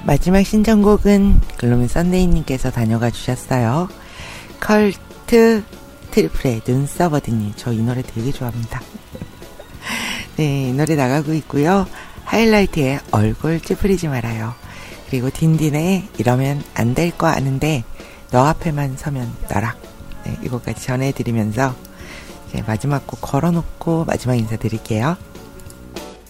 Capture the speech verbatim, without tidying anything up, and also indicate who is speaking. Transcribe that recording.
Speaker 1: 마지막 신청곡은 글로미 썬데이님께서 다녀가 주셨어요. 컬트 트리플의 눈써버드님. 저 이 노래 되게 좋아합니다. 네, 이 노래 나가고 있고요. 하이라이트의 얼굴 찌푸리지 말아요. 그리고 딘딘의 이러면 안 될 거 아는데 너 앞에만 서면 너락. 네, 이거까지 전해드리면서 이제 마지막 곡 걸어놓고 마지막 인사드릴게요.